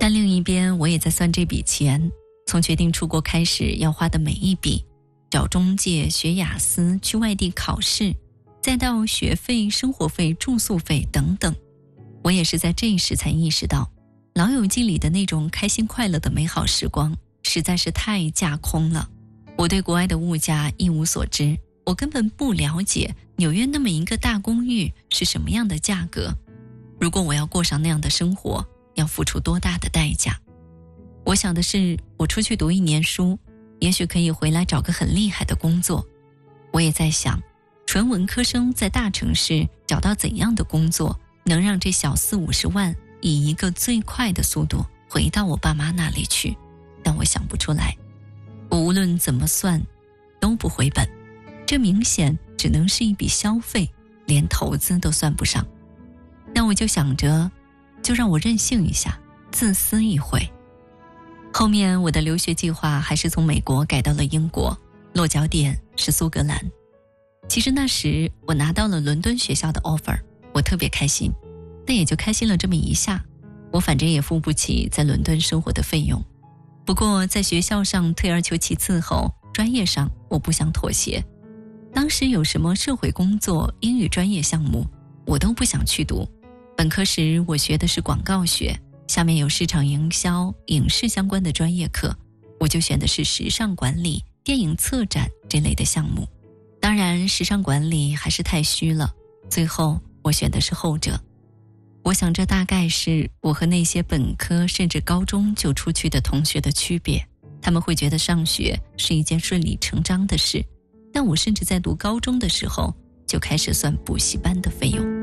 但另一边我也在算这笔钱，从决定出国开始要花的每一笔，找中介、学雅思、去外地考试，再到学费、生活费、住宿费等等。我也是在这时才意识到，老友记里的那种开心快乐的美好时光实在是太架空了。我对国外的物价一无所知，我根本不了解纽约那么一个大公寓是什么样的价格。如果我要过上那样的生活，要付出多大的代价？我想的是，我出去读1年书，也许可以回来找个很厉害的工作。我也在想，纯文科生在大城市找到怎样的工作，能让这小40-50万以一个最快的速度回到我爸妈那里去，但我想不出来。我无论怎么算都不回本，这明显只能是一笔消费，连投资都算不上。那我就想着，就让我任性一下，自私一回。后面我的留学计划还是从美国改到了英国，落脚点是苏格兰。其实那时我拿到了伦敦学校的 offer， 我特别开心，但也就开心了这么一下，我反正也付不起在伦敦生活的费用。不过在学校上退而求其次后，专业上我不想妥协。当时有什么社会工作、英语专业项目，我都不想去读。本科时我学的是广告学，下面有市场营销、影视相关的专业课，我就选的是时尚管理、电影策展这类的项目。当然时尚管理还是太虚了，最后我选的是后者。我想这大概是我和那些本科甚至高中就出去的同学的区别。他们会觉得上学是一件顺理成章的事，但我甚至在读高中的时候就开始算补习班的费用。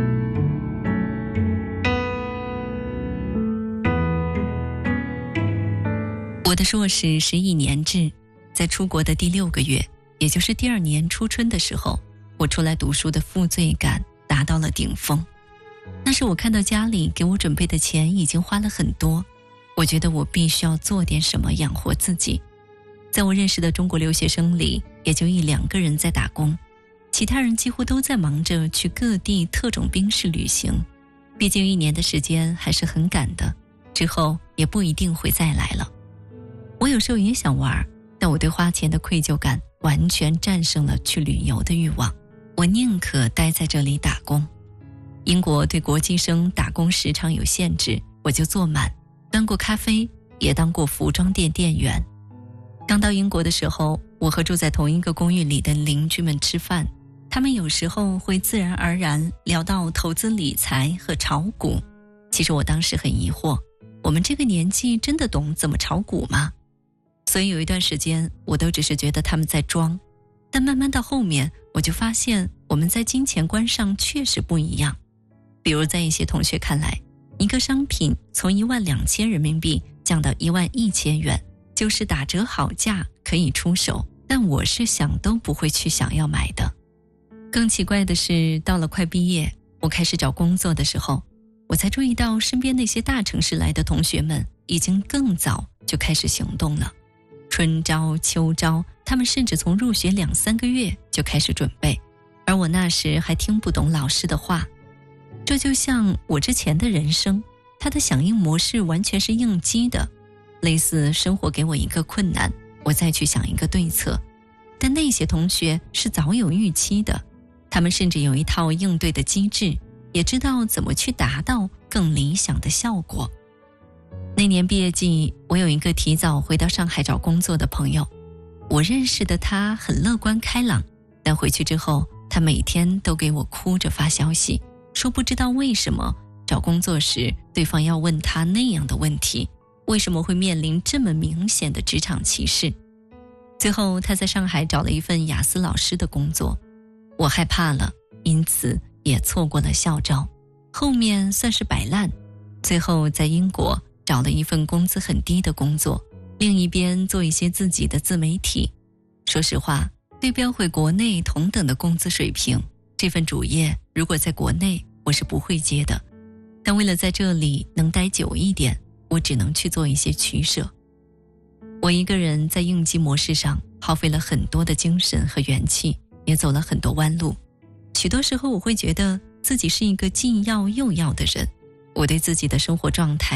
我的硕士是1年制，在出国的第6个月，也就是第2年初春的时候，我出来读书的负罪感达到了顶峰。那时我看到家里给我准备的钱已经花了很多，我觉得我必须要做点什么养活自己。在我认识的中国留学生里，也就1-2个人在打工，其他人几乎都在忙着去各地特种兵式旅行。毕竟1年的时间还是很赶的，之后也不一定会再来了。我有时候也想玩，但我对花钱的愧疚感完全战胜了去旅游的欲望。我宁可待在这里打工。英国对国际生打工时长有限制，我就做满，端过咖啡，也当过服装店店员。刚到英国的时候，我和住在同一个公寓里的邻居们吃饭，他们有时候会自然而然聊到投资理财和炒股。其实我当时很疑惑，我们这个年纪真的懂怎么炒股吗？所以有一段时间我都只是觉得他们在装，但慢慢到后面我就发现我们在金钱观上确实不一样。比如在一些同学看来，一个商品从12000人民币降到11000元，就是打折好价可以出手，但我是想都不会去想要买的。更奇怪的是，到了快毕业，我开始找工作的时候，我才注意到身边那些大城市来的同学们已经更早就开始行动了。春招秋招，他们甚至从入学2-3个月就开始准备，而我那时还听不懂老师的话。这就像我之前的人生，它的响应模式完全是应激的，类似生活给我一个困难，我再去想一个对策。但那些同学是早有预期的，他们甚至有一套应对的机制，也知道怎么去达到更理想的效果。那年毕业季，我有一个提早回到上海找工作的朋友，我认识的他很乐观开朗，但回去之后，他每天都给我哭着发消息，说不知道为什么找工作时对方要问他那样的问题，为什么会面临这么明显的职场歧视。最后他在上海找了一份雅思老师的工作，我害怕了，因此也错过了校招，后面算是摆烂。最后在英国找了一份工资很低的工作，另一边做一些自己的自媒体。说实话，对标回国内同等的工资水平，这份主业如果在国内我是不会接的，但为了在这里能待久一点，我只能去做一些取舍。我一个人在应激模式上耗费了很多的精神和元气，也走了很多弯路。许多时候我会觉得自己是一个既要又要的人，我对自己的生活状态